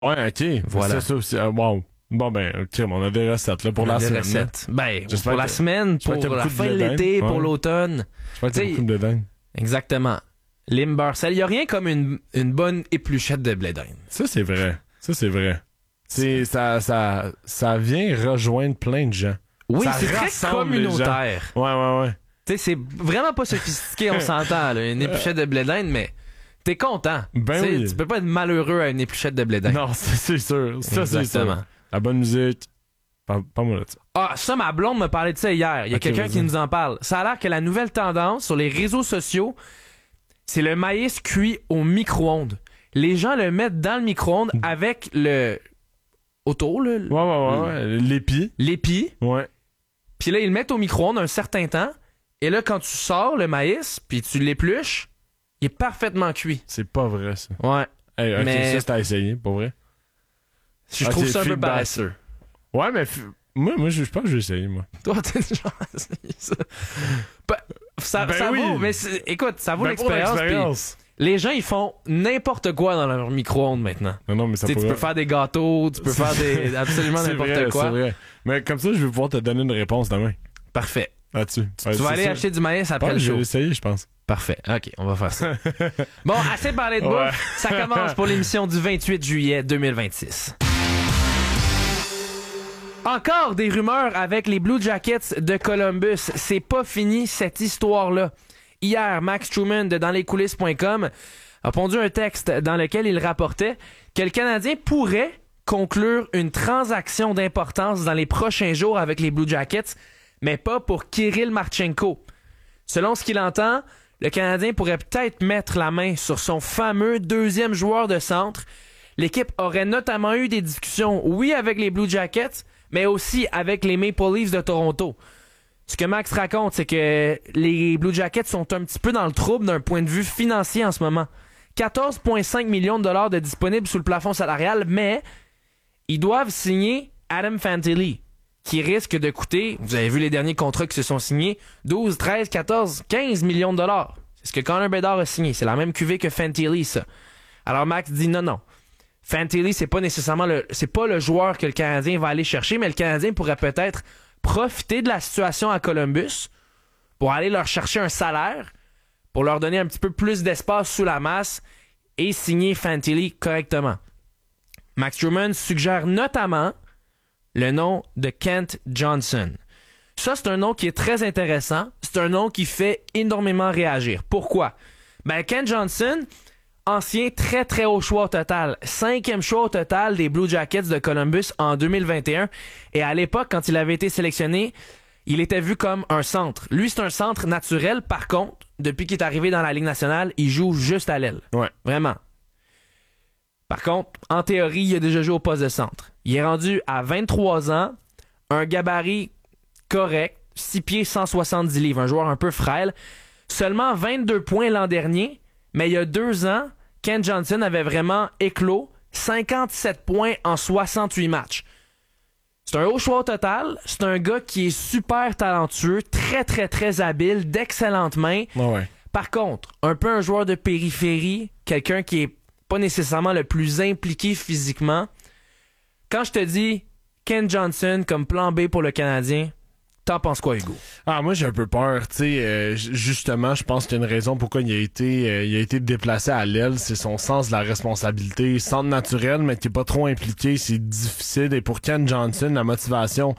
Ouais, ok. Voilà. C'est ça aussi. Wow. Bon, ben, ok, on a des recettes, là, pour la Des semaine. recettes. Ben, J'espère pour la que- semaine, j'espère pour qu'il y a la beaucoup de fin de blé l'été, d'Inde. pour Ouais. l'automne. Je pense qu'il y a T'sais, beaucoup de dinde. Exactement. Limburger. Il y a rien comme une bonne épluchette de blé d'Inde. Ça, c'est vrai. Ça, c'est vrai. Ça vient rejoindre plein de gens. Oui, Ça c'est très rassemble les communautaire. Ouais. Tu sais, c'est vraiment pas sophistiqué, on s'entend, là. Une épluchette de blé d'Inde, mais t'es content. Ben T'sais, oui. Tu peux pas être malheureux à une épluchette de blé d'Inde. Non, c'est sûr. Ça, c'est Exactement. sûr. La bonne musique. Pas moi, là, ça. Ah, ça, ma blonde me parlait de ça hier. Il y a Ok, quelqu'un vas-y. qui nous en parle. Ça a l'air que la nouvelle tendance sur les réseaux sociaux, c'est le maïs cuit au micro-ondes. Les gens le mettent dans le micro-ondes avec le... autour, là, Ouais. L'épi. l'épi. Ouais. Puis là, ils le mettent au micro-ondes un certain temps. Et là, quand tu sors le maïs, puis tu l'épluches, il est parfaitement cuit. C'est pas vrai, ça. Ouais. Hey, ok, Mais- ça, c'est à essayer, pour vrai. Je Ok, trouve ça un peu feedback. paresseux. Ouais, mais moi, je pense que je vais essayer, moi. Toi, t'es genre... ça. Ça Ben ça oui. vaut, mais écoute, ça vaut Ben, pour l'expérience. puis l'expérience. Les gens, ils font n'importe quoi dans leur micro-ondes maintenant. Non, mais ça Tu sais, tu pourrait- peux faire des gâteaux, tu peux faire absolument C'est n'importe vrai, quoi. C'est vrai. Mais comme ça, je vais pouvoir te donner une réponse demain. Parfait. Là-dessus. Tu vas aller acheter du maïs après le Je show. vais essayer, je pense. Parfait. OK, on va faire ça. Bon, assez parlé de Ouais. bouffe. Ça commence pour l'émission du 28 juillet 2026. Encore des rumeurs avec les Blue Jackets de Columbus. C'est pas fini cette histoire-là. Hier, Max Truman de danslescoulisses.com a pondu un texte dans lequel il rapportait que le Canadien pourrait conclure une transaction d'importance dans les prochains jours avec les Blue Jackets, mais pas pour Kirill Marchenko. Selon ce qu'il entend, le Canadien pourrait peut-être mettre la main sur son fameux deuxième joueur de centre. L'équipe aurait notamment eu des discussions, oui, avec les Blue Jackets, mais aussi avec les Maple Leafs de Toronto. Ce que Max raconte, c'est que les Blue Jackets sont un petit peu dans le trouble d'un point de vue financier en ce moment. 14,5 millions de dollars de disponibles sous le plafond salarial, mais ils doivent signer Adam Fantilli, qui risque de coûter, vous avez vu les derniers contrats qui se sont signés, 12, 13, 14, 15 millions de dollars. C'est ce que Connor Bedard a signé. C'est la même cuvée que Fantilli, ça. Alors Max dit non. Fantilli, c'est pas nécessairement c'est pas le joueur que le Canadien va aller chercher, mais le Canadien pourrait peut-être profiter de la situation à Columbus pour aller leur chercher un salaire, pour leur donner un petit peu plus d'espace sous la masse et signer Fantilli correctement. Max Truman suggère notamment le nom de Kent Johnson. Ça, c'est un nom qui est très intéressant. C'est un nom qui fait énormément réagir. Pourquoi? Ben, Kent Johnson, ancien très très haut choix au total. 5e choix au total des Blue Jackets de Columbus en 2021. Et à l'époque, quand il avait été sélectionné, il était vu comme un centre. Lui, c'est un centre naturel. Par contre, depuis qu'il est arrivé dans la Ligue nationale, il joue juste à l'aile. Ouais. Vraiment. Par contre, en théorie, il a déjà joué au poste de centre. Il est rendu à 23 ans, un gabarit correct, 6 pieds 170 livres, un joueur un peu frêle. Seulement 22 points l'an dernier, mais il y a 2 ans, Ken Johnson avait vraiment éclos 57 points en 68 matchs. C'est un haut choix au total. C'est un gars qui est super talentueux, très très très habile, d'excellentes mains. Ouais. Par contre, un peu un joueur de périphérie, quelqu'un qui est pas nécessairement le plus impliqué physiquement. Quand je te dis Ken Johnson comme plan B pour le Canadien, t'en penses quoi, Hugo? Ah, moi, j'ai un peu peur. Tu sais, justement, je pense qu'il y a une raison pourquoi il a été déplacé à l'aile. C'est son sens de la responsabilité. Centre naturel, mais qui est pas trop impliqué. C'est difficile. Et pour Ken Johnson, la motivation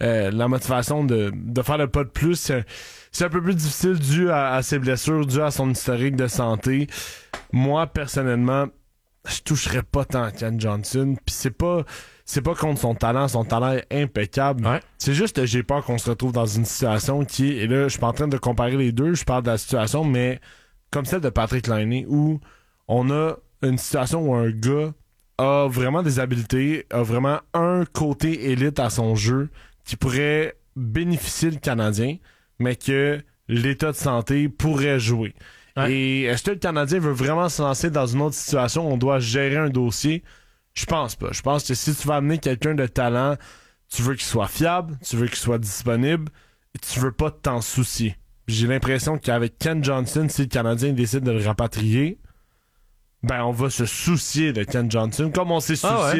de faire le pas de plus, c'est un peu plus difficile dû à ses blessures, dû à son historique de santé. Moi, personnellement, je toucherais pas tant à Ken Johnson. Puis c'est pas contre son talent est impeccable. Ouais. C'est juste que j'ai peur qu'on se retrouve dans une situation et là, je suis pas en train de comparer les deux, je parle de la situation, mais comme celle de Patrick Laine, où on a une situation où un gars a vraiment des habiletés, a vraiment un côté élite à son jeu qui pourrait bénéficier le Canadien, mais que l'état de santé pourrait jouer. Ouais. Et est-ce que le Canadien veut vraiment se lancer dans une autre situation où on doit gérer un dossier? Je pense pas. Je pense que si tu vas amener quelqu'un de talent, tu veux qu'il soit fiable, tu veux qu'il soit disponible, et tu veux pas t'en soucier. J'ai l'impression qu'avec Ken Johnson, si le Canadien décide de le rapatrier, ben on va se soucier de Ken Johnson, comme on s'est soucié